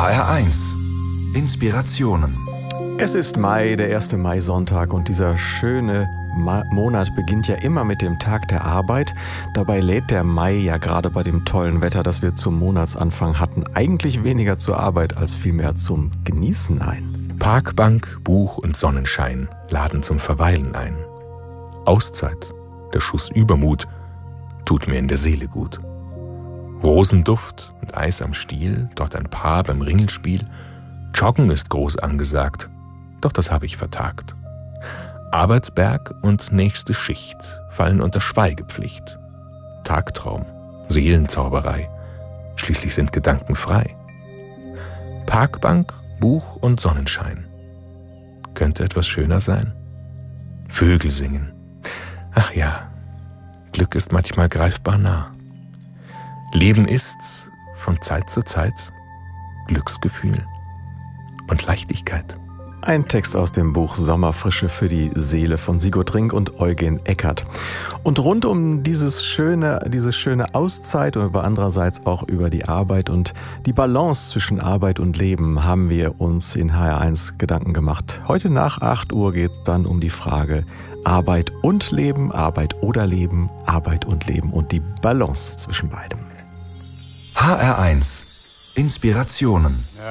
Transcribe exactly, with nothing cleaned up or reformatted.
H R eins Inspirationen. Es ist Mai, der erste Maisonntag, und dieser schöne Ma- Monat beginnt ja immer mit dem Tag der Arbeit. Dabei lädt der Mai ja gerade bei dem tollen Wetter, das wir zum Monatsanfang hatten, eigentlich weniger zur Arbeit als vielmehr zum Genießen ein. Parkbank, Buch und Sonnenschein laden zum Verweilen ein. Auszeit, der Schuss Übermut, tut mir in der Seele gut. Rosenduft und Eis am Stiel, dort ein Paar beim Ringelspiel. Joggen ist groß angesagt, doch das habe ich vertagt. Arbeitsberg und nächste Schicht fallen unter Schweigepflicht. Tagtraum, Seelenzauberei, schließlich sind Gedanken frei. Parkbank, Buch und Sonnenschein. Könnte etwas schöner sein? Vögel singen. Ach ja, Glück ist manchmal greifbar nah. Leben ist von Zeit zu Zeit Glücksgefühl und Leichtigkeit. Ein Text aus dem Buch Sommerfrische für die Seele von Sigurd Rink und Eugen Eckert. Und rund um dieses schöne, diese schöne Auszeit und aber andererseits auch über die Arbeit und die Balance zwischen Arbeit und Leben haben wir uns in H R eins Gedanken gemacht. Heute nach acht Uhr geht es dann um die Frage Arbeit und Leben, Arbeit oder Leben, Arbeit und Leben und die Balance zwischen beidem. H R eins Inspirationen.